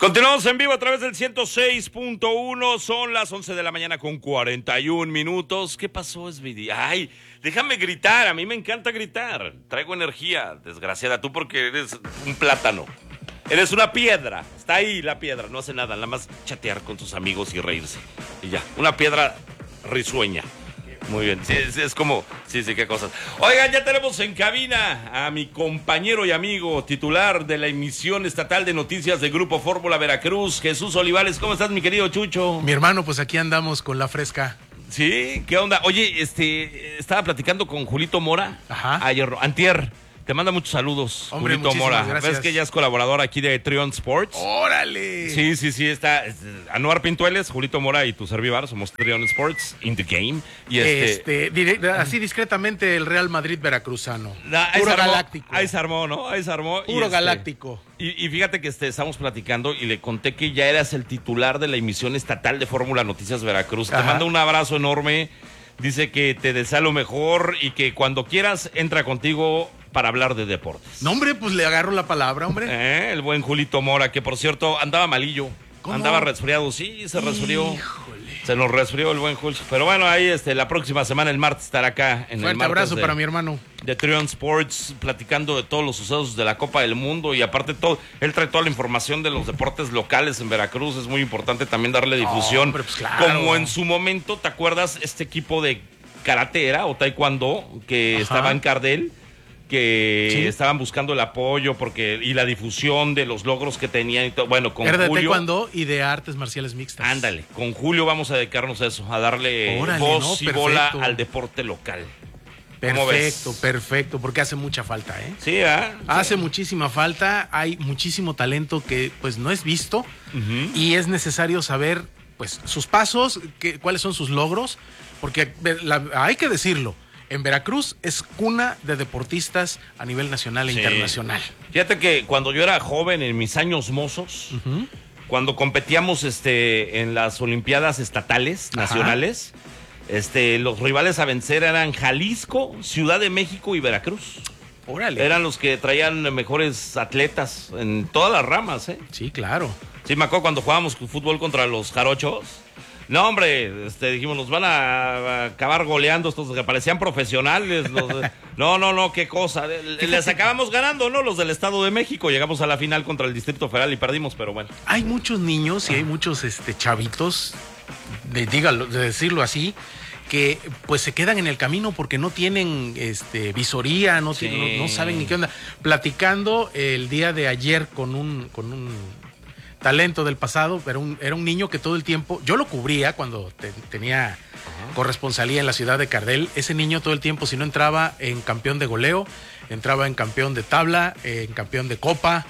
Continuamos en vivo a través del 106.1, son las 11 de la mañana con 41 minutos. ¿Qué pasó, Svidi? Ay, déjame gritar, a mí me encanta gritar. Traigo energía, desgraciada, tú porque eres un plátano. Eres una piedra, está ahí la piedra, no hace nada, nada más chatear con sus amigos y reírse. Y ya, una piedra risueña. Muy bien, sí, es como, sí, qué cosas. Oigan, ya tenemos en cabina a mi compañero y amigo titular de la emisión estatal de noticias de Grupo Fórmula Veracruz, Jesús Olivares. ¿Cómo estás, mi querido Chucho? Mi hermano, pues aquí andamos con la fresca. Sí, ¿qué onda? Oye, estaba platicando con Julito Mora. Ajá. Ayer, antier. Te manda muchos saludos, hombre, Julito Mora. Gracias. Ves que ya es colaborador aquí de Trion Sports. ¡Órale! Sí, está Anuar Pintueles, Julito Mora y tu servidor, somos Trion Sports, in the game. Y así discretamente el Real Madrid veracruzano. Puro galáctico. Ahí se armó, ¿no? Ahí se armó. Puro galáctico. Y fíjate que estamos platicando y le conté que ya eras el titular de la emisión estatal de Fórmula Noticias Veracruz. Ajá. Te mando un abrazo enorme. Dice que te desea lo mejor y que cuando quieras entra contigo para hablar de deportes. No, hombre, pues le agarro la palabra, hombre. El buen Julito Mora, que por cierto andaba malillo. ¿Cómo? Andaba resfriado, sí, se resfrió. Híjole. Se nos resfrió el buen Julio. Pero bueno, ahí la próxima semana, el martes, estará acá en Fuerte el abrazo para mi hermano. De Trion Sports, platicando de todos los sucesos de la Copa del Mundo y aparte todo, él trae toda la información de los deportes locales en Veracruz. Es muy importante también darle difusión. Hombre, pues claro. Como en su momento, ¿te acuerdas este equipo de karate era o taekwondo que Ajá. estaba en Cardel? Que sí. estaban buscando el apoyo y la difusión de los logros que tenían y todo. Bueno, con Era de Julio, taekwondo y de artes marciales mixtas. Ándale, con Julio vamos a dedicarnos a eso, a darle voz y bola al deporte local. Perfecto, porque hace mucha falta, ¿eh? Sí, hace muchísima falta, hay muchísimo talento que pues no es visto y es necesario saber pues sus pasos, cuáles son sus logros, porque hay que decirlo. En Veracruz es cuna de deportistas a nivel nacional e internacional. Fíjate que cuando yo era joven, en mis años mozos, cuando competíamos en las Olimpiadas estatales, nacionales, los rivales a vencer eran Jalisco, Ciudad de México y Veracruz. Órale. Eran los que traían mejores atletas en todas las ramas, ¿eh? Sí, claro. Sí, me acuerdo cuando jugábamos fútbol contra los jarochos. No, hombre, dijimos, nos van a acabar goleando estos que parecían profesionales. No, qué cosa. Les acabamos ganando, ¿no? Los del Estado de México. Llegamos a la final contra el Distrito Federal y perdimos, pero bueno. Hay muchos niños y hay muchos chavitos, de decirlo así, que pues se quedan en el camino porque no tienen visoría, no saben ni qué onda. Platicando el día de ayer con un talento del pasado, pero era un niño que todo el tiempo, yo lo cubría cuando tenía corresponsalía en la ciudad de Cardel. Ese niño todo el tiempo, si no entraba en campeón de goleo, entraba en campeón de tabla, en campeón de copa,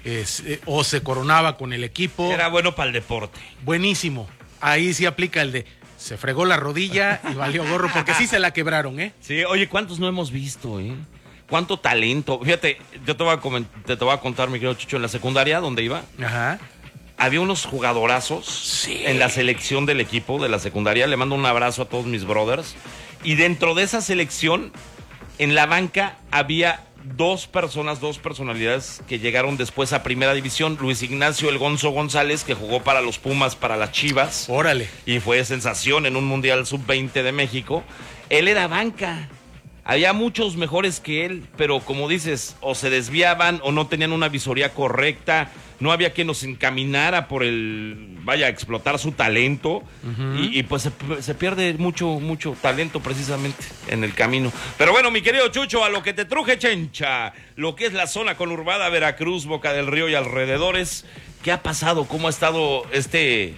o se coronaba con el equipo. Era bueno para el deporte. Buenísimo. Ahí sí aplica el de se fregó la rodilla y valió gorro, porque sí se la quebraron, ¿eh? Sí, oye, ¿cuántos no hemos visto, cuánto talento? Fíjate, yo te voy a contar, mi querido Chucho, en la secundaria donde iba. Ajá. Había unos jugadorazos en la selección del equipo de la secundaria. Le mando un abrazo a todos mis brothers. Y dentro de esa selección, en la banca, había dos personalidades que llegaron después a Primera División. Luis Ignacio El Gonzo González, que jugó para los Pumas, para las Chivas. Órale. Y fue sensación en un Mundial Sub-20 de México. Él era banca. Había muchos mejores que él, pero como dices, o se desviaban o no tenían una visoría correcta. No había quien nos encaminara por a explotar su talento. Y pues se pierde mucho talento precisamente en el camino. Pero bueno, mi querido Chucho, a lo que te truje, chencha, lo que es la zona conurbada Veracruz, Boca del Río y alrededores. ¿Qué ha pasado? ¿Cómo ha estado este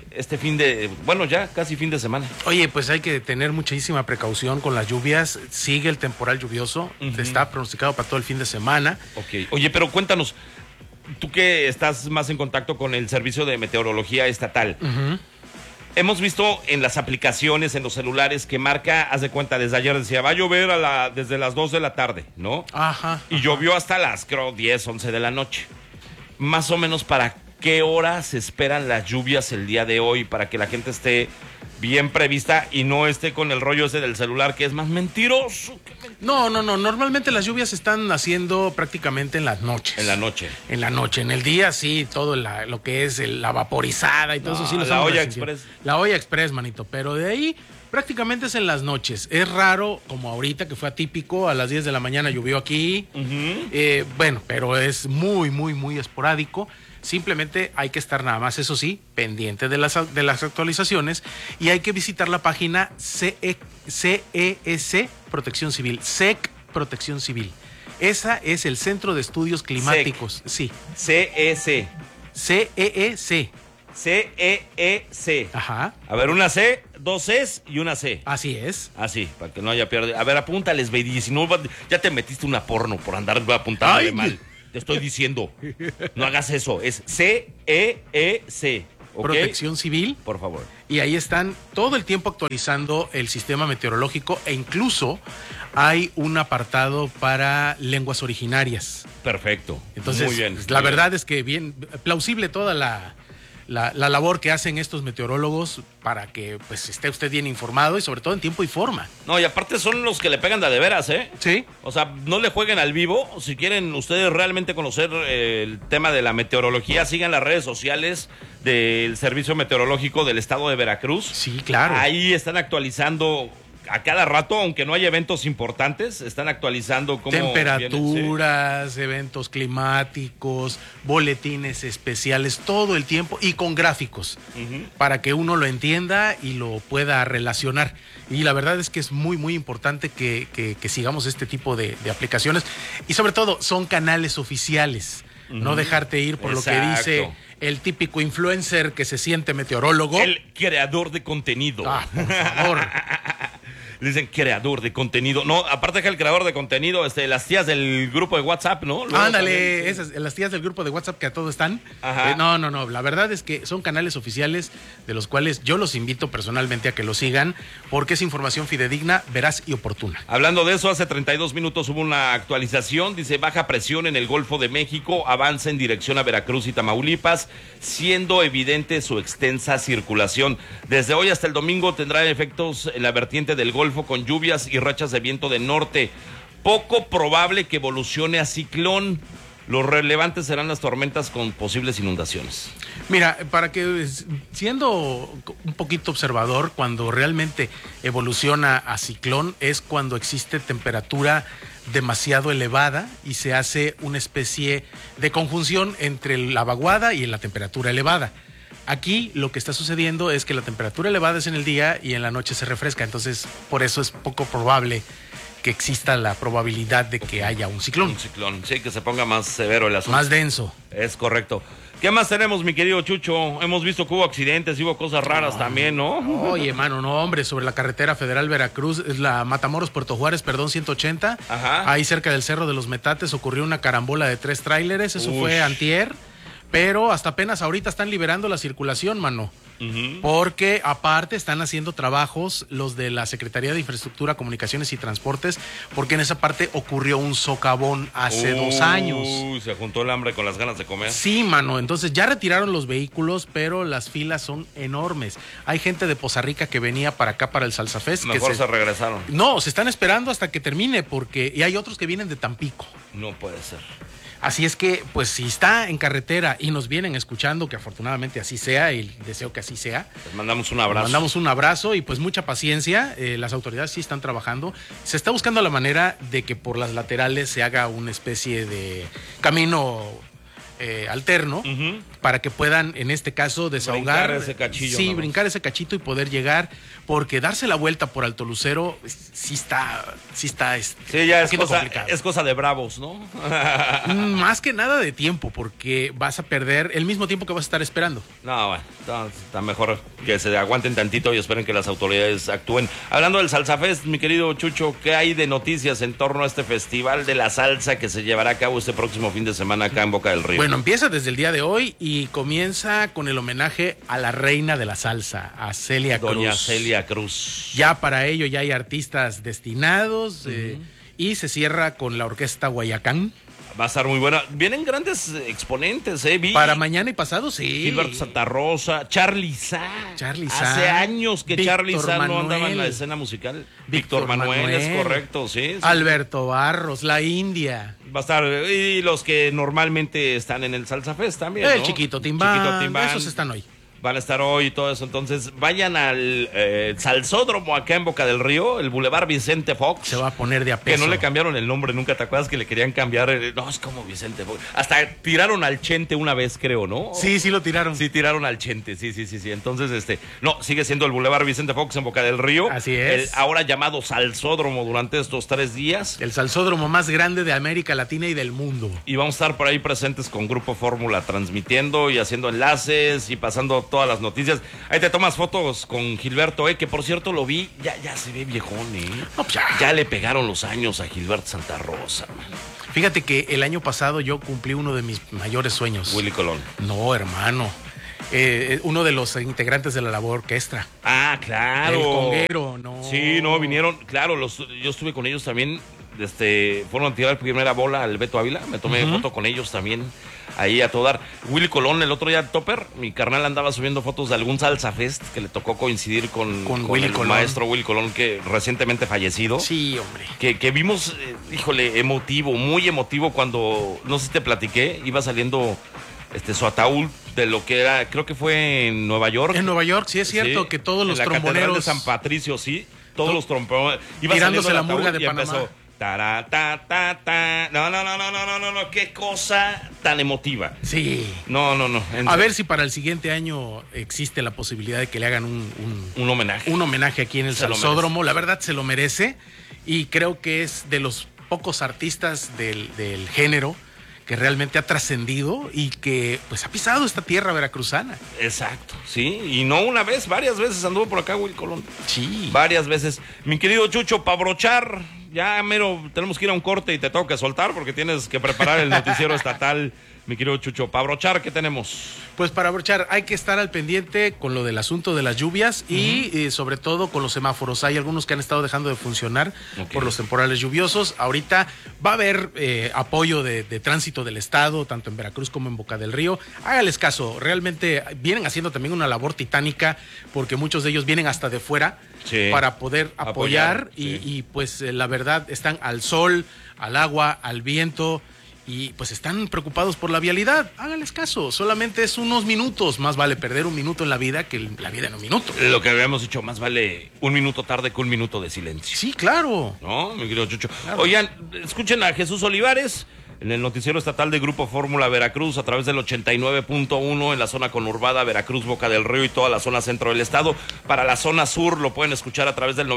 ya casi fin de semana? Oye, pues hay que tener muchísima precaución con las lluvias. Sigue el temporal lluvioso. Está pronosticado para todo el fin de semana. Ok. Oye, pero cuéntanos, tú que estás más en contacto con el Servicio de Meteorología Estatal, hemos visto en las aplicaciones, en los celulares, que marca, haz de cuenta, desde ayer decía, va a llover desde las 2 de la tarde, ¿no? Ajá. Y llovió hasta las, creo, 10, 11 de la noche. Más o menos, ¿para qué hora se esperan las lluvias el día de hoy? Para que la gente esté bien prevista y no esté con el rollo ese del celular que es más mentiroso. No, normalmente las lluvias se están haciendo prácticamente en las noches. En la noche. En la noche, en el día sí, todo lo que es la vaporizada y todo eso sí lo La estamos olla resintiendo. express. La olla express, manito, pero de ahí prácticamente es en las noches. Es raro, como ahorita que fue atípico, a las 10 de la mañana llovió aquí. Bueno, pero es muy esporádico. Simplemente hay que estar nada más, eso sí, pendiente de las actualizaciones y hay que visitar la página CES Protección Civil, SEC Protección Civil. Esa es el Centro de Estudios Climáticos. Sí. CEC. CEEC. CEEC. Ajá. A ver, una C, dos Cs y una C. Así es. Así, para que no haya pierde. A ver, apúntales, baby. Si no, ya te metiste una porno por andar apuntándole mal. Te estoy diciendo. No hagas eso. Es CEEC. ¿Okay? Protección Civil. Por favor. Y ahí están todo el tiempo actualizando el sistema meteorológico e incluso hay un apartado para lenguas originarias. Perfecto. Entonces, muy bien. La verdad es que bien plausible toda la labor que hacen estos meteorólogos para que pues esté usted bien informado y sobre todo en tiempo y forma. No, y aparte son los que le pegan de veras, ¿eh? Sí. O sea, no le jueguen al vivo. Si quieren ustedes realmente conocer el tema de la meteorología, sigan las redes sociales del Servicio Meteorológico del Estado de Veracruz. Sí, claro. Ahí están actualizando a cada rato, aunque no haya eventos importantes, están actualizando cómo temperaturas, eventos climáticos, boletines especiales, todo el tiempo y con gráficos para que uno lo entienda y lo pueda relacionar. Y la verdad es que es muy importante que sigamos este tipo de aplicaciones y sobre todo son canales oficiales. No dejarte ir por Exacto. Lo que dice el típico influencer que se siente meteorólogo. El creador de contenido. Por favor. Le dicen creador de contenido. No, aparte que el creador de contenido, las tías del grupo de WhatsApp, ¿no? Luego Ándale, también, sí. esas, las tías del grupo de WhatsApp que a todos están. Ajá. No. La verdad es que son canales oficiales de los cuales yo los invito personalmente a que los sigan porque es información fidedigna, veraz y oportuna. Hablando de eso, hace 32 minutos hubo una actualización. Dice, baja presión en el Golfo de México, avanza en dirección a Veracruz y Tamaulipas, siendo evidente su extensa circulación. Desde hoy hasta el domingo tendrá efectos en la vertiente del Golfo con lluvias y rachas de viento de norte. Poco probable que evolucione a ciclón. Los relevantes serán las tormentas con posibles inundaciones. Mira, para que siendo un poquito observador, cuando realmente evoluciona a ciclón es cuando existe temperatura demasiado elevada y se hace una especie de conjunción entre la vaguada y la temperatura elevada. Aquí lo que está sucediendo es que la temperatura elevada es en el día y en la noche se refresca, entonces por eso es poco probable que exista la probabilidad de que haya un ciclón. Un ciclón, sí, que se ponga más severo el asunto. Más denso. Es correcto. ¿Qué más tenemos, mi querido Chucho? Hemos visto que hubo accidentes y hubo cosas raras también, ¿no? Oye, mano, no, hombre, sobre la carretera federal Veracruz, es la Matamoros Puerto Juárez, 180. Ajá. Ahí cerca del Cerro de los Metates ocurrió una carambola de 3 tráileres, eso fue antier. Pero hasta apenas ahorita están liberando la circulación, mano. Porque aparte están haciendo trabajos los de la Secretaría de Infraestructura, Comunicaciones y Transportes, porque en esa parte ocurrió un socavón hace 2 años. Se juntó el hambre con las ganas de comer. Sí, mano, entonces ya retiraron los vehículos, pero las filas son enormes. Hay gente de Poza Rica que venía para acá, para el Salsa Fest. Mejor se regresaron. No, se están esperando hasta que termine, y hay otros que vienen de Tampico. No puede ser. Así es que, pues, si está en carretera y nos vienen escuchando, que afortunadamente así sea, y deseo que así sea. Les mandamos un abrazo. Les mandamos un abrazo y pues mucha paciencia. Las autoridades sí están trabajando. Se está buscando la manera de que por las laterales se haga una especie de camino alterno para que puedan, en este caso, desahogar. Brincar ese cachillo. Sí, brincar ese cachito y poder llegar, porque darse la vuelta por Alto Lucero sí está sí, ya complicado. Es cosa de bravos, ¿no? Más que nada de tiempo, porque vas a perder el mismo tiempo que vas a estar esperando. No, bueno, está mejor que se aguanten tantito y esperen que las autoridades actúen. Hablando del Salsa Fest, mi querido Chucho, ¿qué hay de noticias en torno a este festival de la salsa que se llevará a cabo este próximo fin de semana acá en Boca del Río? Bueno, empieza desde el día de hoy y comienza con el homenaje a la reina de la salsa, a Celia Cruz. Doña Celia Cruz. Ya para ello ya hay artistas destinados y se cierra con la Orquesta Guayacán. Va a estar muy buena. Vienen grandes exponentes, ¿eh? Para mañana y pasado, sí. Gilberto Santa Rosa, Charly Sá. Hace años que Charly Sá no andaba en la escena musical. Víctor Manuel, es correcto, sí. Alberto Barros, La India. Va a estar, y los que normalmente están en el Salsa Fest también, El ¿no? Chiquito Timbán, esos están hoy. Van a estar hoy y todo eso. Entonces, vayan al Salsódromo acá en Boca del Río, el Boulevard Vicente Fox. Se va a poner de a peso. Que no le cambiaron el nombre nunca. ¿Te acuerdas que le querían cambiar? No, es como Vicente Fox. Hasta tiraron al Chente una vez, creo, ¿no? Sí, lo tiraron. Sí, tiraron al Chente. Sí. Entonces, no, sigue siendo el Boulevard Vicente Fox en Boca del Río. Así es. El ahora llamado Salsódromo durante estos 3 días. El salsódromo más grande de América Latina y del mundo. Y vamos a estar por ahí presentes con Grupo Fórmula, transmitiendo y haciendo enlaces y pasando todas las noticias. Ahí te tomas fotos con Gilberto, que por cierto lo vi, ya se ve viejón, No, pues ya le pegaron los años a Gilberto Santa Rosa, man. Fíjate que el año pasado yo cumplí uno de mis mayores sueños. Willy Colón. No, hermano. Uno de los integrantes de la labor orquestra. Ah, claro. El conguero, no. Sí, no, vinieron, claro, yo estuve con ellos también. Fueron a tirar primera bola al Beto Ávila, me tomé foto con ellos también, ahí a todo dar. Willy Colón, el otro día Topper, mi carnal andaba subiendo fotos de algún Salsa Fest que le tocó coincidir con Willy el Colón. Maestro Willy Colón, que recientemente fallecido. Sí, hombre. Que vimos, híjole, emotivo, muy emotivo cuando, no sé si te platiqué, iba saliendo su ataúd de lo que era, creo que fue en Nueva York. En Nueva York, sí es cierto, sí, que todos los tromboneros. En la Catedral de San Patricio, sí. Todos los tromboneros. Tirándose la murga de Panamá. Empezó, no, qué cosa tan emotiva. Sí. No. A ver si para el siguiente año existe la posibilidad de que le hagan un homenaje. Un homenaje aquí en el Salsódromo. La verdad se lo merece y creo que es de los pocos artistas del género que realmente ha trascendido y que pues ha pisado esta tierra veracruzana. Exacto, sí, y no una vez, varias veces anduvo por acá Willy Colón. Sí. Varias veces. Mi querido Chucho, para brochar, ya mero, tenemos que ir a un corte y te tengo que soltar porque tienes que preparar el noticiero estatal. Mi querido Chucho, para brochar, ¿qué tenemos? Pues para brochar hay que estar al pendiente con lo del asunto de las lluvias y sobre todo con los semáforos. Hay algunos que han estado dejando de funcionar por los temporales lluviosos. Ahorita va a haber apoyo de tránsito del estado, tanto en Veracruz como en Boca del Río. Hágales caso, realmente vienen haciendo también una labor titánica porque muchos de ellos vienen hasta de fuera para poder apoyar y pues la verdad están al sol, al agua, al viento. Y pues están preocupados por la vialidad. Háganles caso, solamente es unos minutos. Más vale perder un minuto en la vida que la vida en un minuto. Lo que habíamos dicho, más vale un minuto tarde que un minuto de silencio. Sí, claro. ¿No, mi querido Chucho? Claro. Oigan, escuchen a Jesús Olivares en el noticiero estatal de Grupo Fórmula Veracruz a través del 89.1 en la zona conurbada Veracruz, Boca del Río y toda la zona centro del estado. Para la zona sur lo pueden escuchar a través del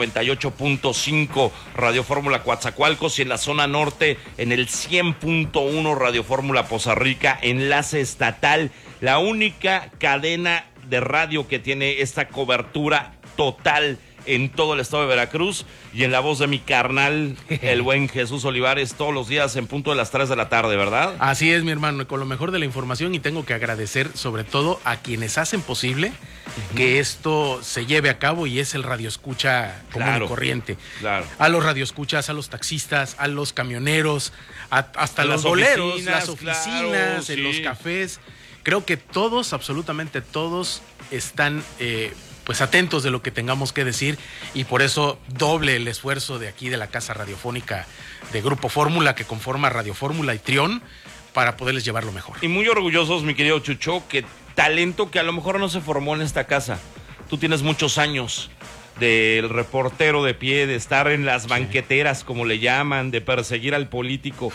98.5 Radio Fórmula Coatzacoalcos y en la zona norte en el 100.1 Radio Fórmula Poza Rica, enlace estatal, la única cadena de radio que tiene esta cobertura total en todo el estado de Veracruz y en la voz de mi carnal, el buen Jesús Olivares, todos los días en punto de las 3 de la tarde, ¿verdad? Así es, mi hermano, con lo mejor de la información y tengo que agradecer sobre todo a quienes hacen posible que esto se lleve a cabo y es el radioescucha común y corriente. Claro. A los radioescuchas, a los taxistas, a los camioneros, hasta los boleros, las oficinas, en los cafés. Creo que todos, absolutamente todos, están pues atentos de lo que tengamos que decir y por eso doble el esfuerzo de aquí de la Casa Radiofónica de Grupo Fórmula que conforma Radio Fórmula y Trión para poderles llevar lo mejor. Y muy orgullosos, mi querido Chucho, que talento que a lo mejor no se formó en esta casa. Tú tienes muchos años del reportero de pie, de estar en las banqueteras, como le llaman, de perseguir al político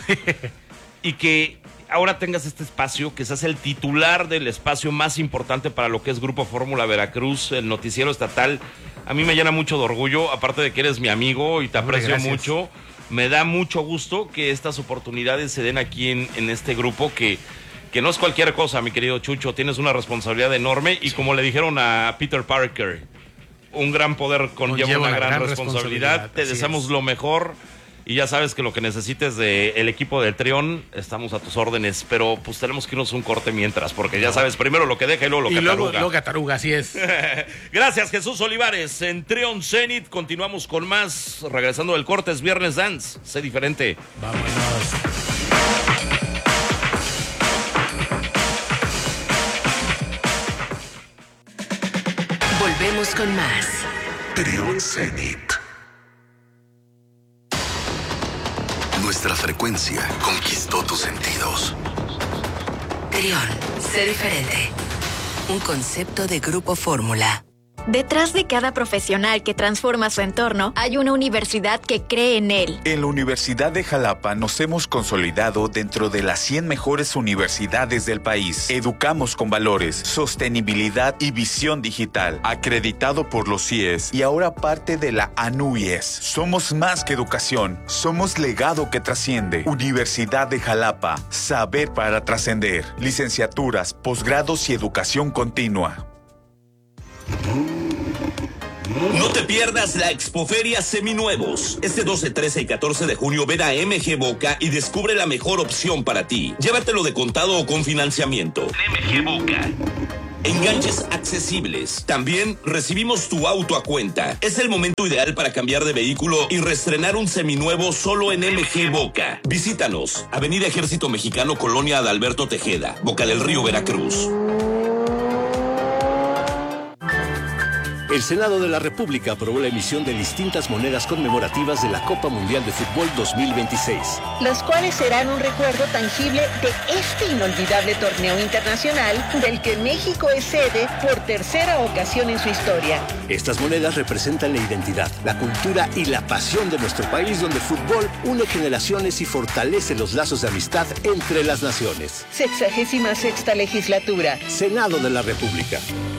y que ahora tengas este espacio, que seas el titular del espacio más importante para lo que es Grupo Fórmula Veracruz, el noticiero estatal. A mí me llena mucho de orgullo, aparte de que eres mi amigo y te aprecio mucho. Me da mucho gusto que estas oportunidades se den aquí en este grupo que no es cualquier cosa, mi querido Chucho. Tienes una responsabilidad enorme y como le dijeron a Peter Parker, un gran poder conlleva una gran responsabilidad. Te deseamos lo mejor. Y ya sabes que lo que necesites del equipo de Trión, estamos a tus órdenes, pero pues tenemos que irnos un corte mientras, porque ya sabes, primero lo que deja y luego lo que cataruga. Luego cataruga, así es. Gracias, Jesús Olivares. En Trión Zenit continuamos con más. Regresando del corte, es Viernes Dance. Sé diferente. Vámonos. Volvemos con más. Trión Zenit. Nuestra frecuencia conquistó tus sentidos. Trión, sé diferente. Un concepto de Grupo Fórmula. Detrás de cada profesional que transforma su entorno, hay una universidad que cree en él. En la Universidad de Jalapa nos hemos consolidado dentro de las 100 mejores universidades del país. Educamos con valores, sostenibilidad y visión digital. Acreditado por los CIES y ahora parte de la ANUIES. Somos más que educación, somos legado que trasciende. Universidad de Jalapa, saber para trascender. Licenciaturas, posgrados y educación continua. No te pierdas la Expoferia Seminuevos. Este 12, 13 y 14 de junio ven a MG Boca y descubre la mejor opción para ti. Llévatelo de contado o con financiamiento. MG Boca. Enganches accesibles. También recibimos tu auto a cuenta. Es el momento ideal para cambiar de vehículo y reestrenar un seminuevo solo en MG Boca. Visítanos. Avenida Ejército Mexicano, Colonia Adalberto Tejeda, Boca del Río, Veracruz. El Senado de la República aprobó la emisión de distintas monedas conmemorativas de la Copa Mundial de Fútbol 2026. Las cuales serán un recuerdo tangible de este inolvidable torneo internacional del que México es sede por tercera ocasión en su historia. Estas monedas representan la identidad, la cultura y la pasión de nuestro país, donde el fútbol une generaciones y fortalece los lazos de amistad entre las naciones. 66ª legislatura. Senado de la República.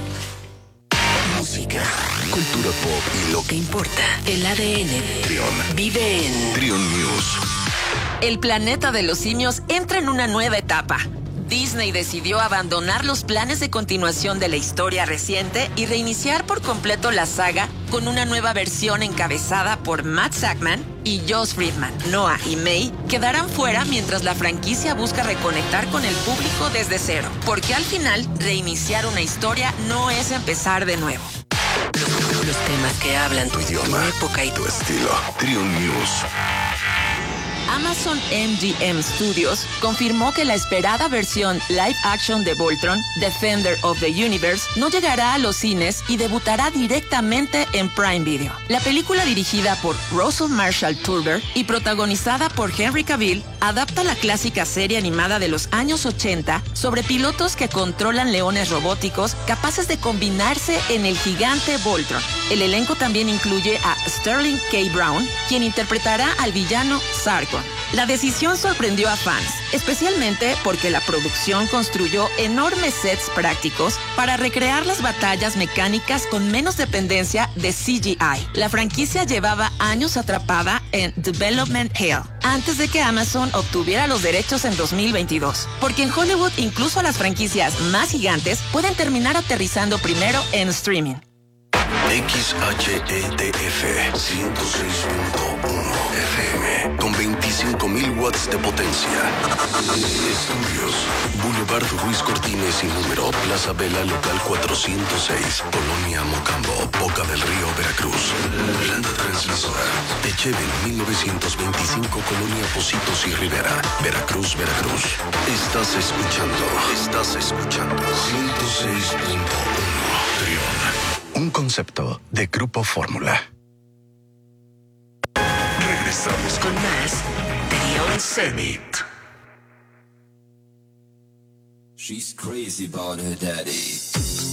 Música, cultura pop y lo ¿Qué importa? El ADN. Trión. Vive en Trión News. El planeta de los simios entra en una nueva etapa. Disney decidió abandonar los planes de continuación de la historia reciente y reiniciar por completo la saga con una nueva versión encabezada por Matt Sackman y Josh Friedman. Noah y May quedarán fuera mientras la franquicia busca reconectar con el público desde cero, porque al final reiniciar una historia no es empezar de nuevo. Los temas que hablan Tu idioma, tu época y tu estilo. Trión News. Amazon MGM Studios confirmó que la esperada versión live action de Voltron, Defender of the Universe, no llegará a los cines y debutará directamente en Prime Video. La película, dirigida por Russell Marshall Turber y protagonizada por Henry Cavill, adapta la clásica serie animada de los años 80 sobre pilotos que controlan leones robóticos capaces de combinarse en el gigante Voltron. El elenco también incluye a Sterling K. Brown, quien interpretará al villano Sarkon. La decisión sorprendió a fans, especialmente porque la producción construyó enormes sets prácticos para recrear las batallas mecánicas con menos dependencia de CGI. La franquicia llevaba años atrapada en Development Hell, antes de que Amazon obtuviera los derechos en 2022. Porque en Hollywood incluso las franquicias más gigantes pueden terminar aterrizando primero en streaming. XHETF 106.1 FM con 25.000 watts de potencia. Estudios Boulevard Ruiz Cortines y número Plaza Vela Local 406, Colonia Mocambo, Boca del Río, Veracruz. Planta transmisora Techeven 1925, Colonia Pocitos y Rivera, Veracruz, Veracruz. Estás escuchando 106.1 Trión. Un concepto de Grupo Fórmula. Regresamos con más Trión Zenit. She's crazy about her daddy.